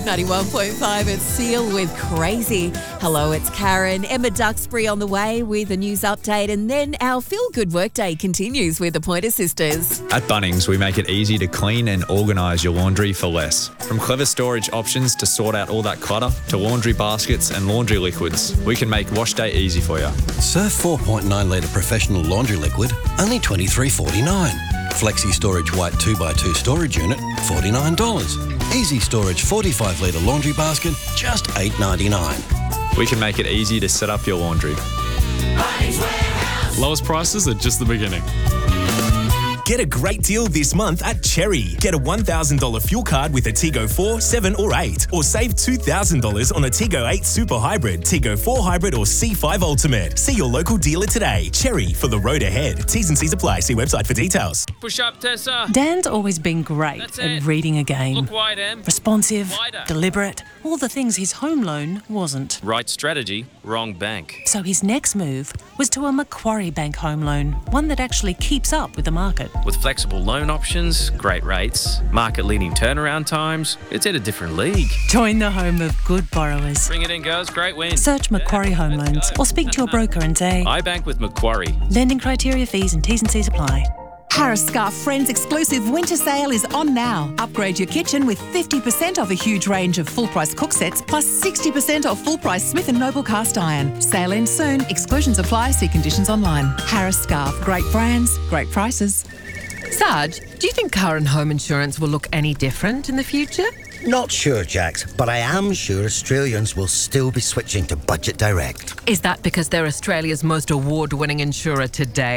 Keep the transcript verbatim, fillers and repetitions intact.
ninety-one point five at Seal with Crazy. Hello, it's Karen. Emma Duxbury on the way with a news update, and then our Feel Good Workday continues with the Pointer Sisters. At Bunnings, we make it easy to clean and organise your laundry for less. From clever storage options to sort out all that clutter, to laundry baskets and laundry liquids, we can make wash day easy for you. Surf four point nine litre professional laundry liquid, only twenty-three dollars forty-nine. Flexi Storage White two by two storage unit, forty-nine dollars. Easy Storage forty-five litre laundry basket, just eight dollars ninety-nine. We can make it easy to set up your laundry. Lowest prices are just the beginning. Get a great deal this month at Cherry. Get a one thousand dollars fuel card with a Tigo four, seven or eight. Or save two thousand dollars on a Tigo eight Super Hybrid, Tigo four Hybrid or C five Ultimate. See your local dealer today. Cherry, for the road ahead. T's and C's apply. See website for details. Push up, Tessa. Dan's always been great That's at it. reading a game. Look wide, Em. Responsive, Wider. deliberate, all the things his home loan wasn't. Right strategy, wrong bank. So his next move was to a Macquarie Bank home loan, one that actually keeps up with the market. With flexible loan options, great rates, market-leading turnaround times, it's at a different league. Join the home of good borrowers. Bring it in, girls. Great win. Search Macquarie Home Let's Loans go. or speak to your broker and say, I bank with Macquarie. lending criteria, fees and T's and C's apply. Harris Scarf Friends exclusive winter sale is on now. Upgrade your kitchen with fifty percent off a huge range of full-price cook sets plus sixty percent off full-price Smith and Noble cast iron. Sale ends soon. Exclusions apply. See conditions online. Harris Scarf. Great brands, great prices. Sarge, do you think car and home insurance will look any different in the future? Not sure, Jax, but I am sure Australians will still be switching to Budget Direct. Is that because they're Australia's most award-winning insurer today?